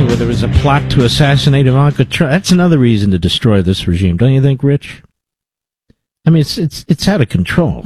where there was a plot to assassinate Ivanka Trump. That's another reason to destroy this regime, don't you think, Rich? I mean, it's out of control.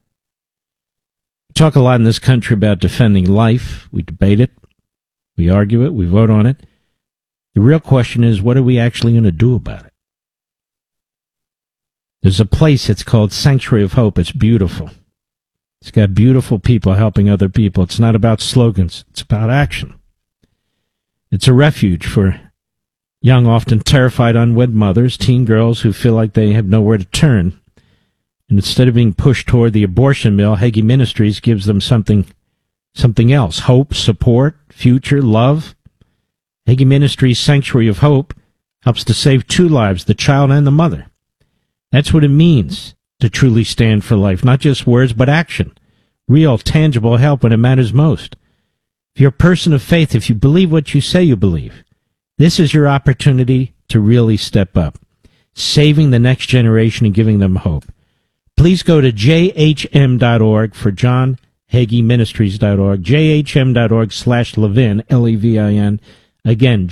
We talk a lot in this country about defending life. We debate it. We argue it. We vote on it. The real question is, what are we actually going to do about it? There's a place, it's called Sanctuary of Hope. It's beautiful. It's got beautiful people helping other people. It's not about slogans. It's about action. It's a refuge for young, often terrified, unwed mothers, teen girls who feel like they have nowhere to turn. And instead of being pushed toward the abortion mill, Hagee Ministries gives them something else. Hope, support, future, love. Hagee Ministries' Sanctuary of Hope helps to save 2 lives, the child and the mother. That's what it means to truly stand for life. Not just words, but action. Real, tangible help when it matters most. If you're a person of faith, if you believe what you say you believe, this is your opportunity to really step up, saving the next generation and giving them hope. Please go to jhm.org for JohnHageeMinistries.org, jhm.org/Levin, Levin. Again,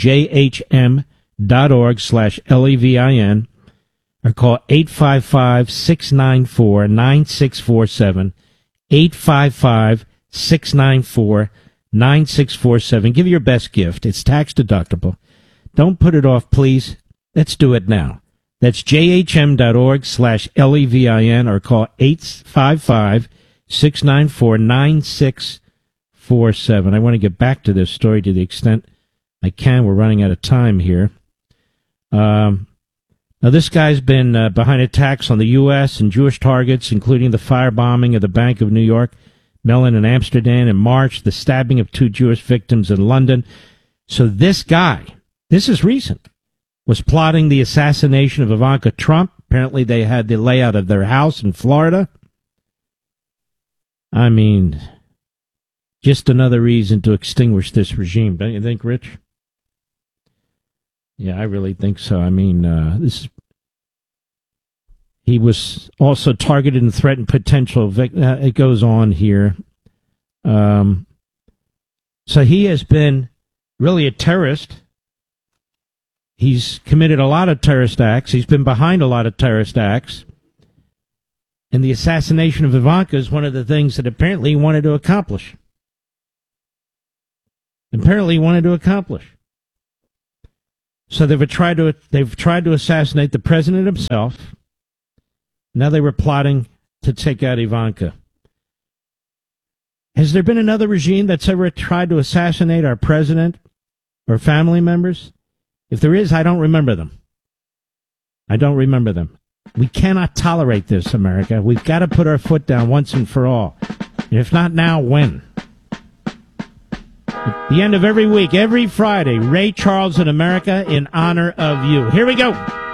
jhm.org/Levin, or call 855-694-9647, 855-694-9647. Give your best gift. It's tax deductible. Don't put it off, please. Let's do it now. That's jhm.org/Levin, or call 855-694-9647. I want to get back to this story to the extent I can. We're running out of time here. Now, this guy's been behind attacks on the U.S. and Jewish targets, including the firebombing of the Bank of New York Mellon in Amsterdam in March, the stabbing of 2 Jewish victims in London. So this guy, this is recent, was plotting the assassination of Ivanka Trump. Apparently they had the layout of their house in Florida. I mean, just another reason to extinguish this regime, don't you think, Rich? Yeah, I really think so. I mean, he was also targeted and threatened potential it goes on here. So he has been really a terrorist. He's committed a lot of terrorist acts. He's been behind a lot of terrorist acts. And the assassination of Ivanka is one of the things that apparently he wanted to accomplish. So they've tried to assassinate the president himself. Now they were plotting to take out Ivanka. Has there been another regime that's ever tried to assassinate our president or family members? If there is, I don't remember them. We cannot tolerate this, America. We've got to put our foot down once and for all. If not now, when? At the end of every week, every Friday, Ray Charles in America in honor of you. Here we go.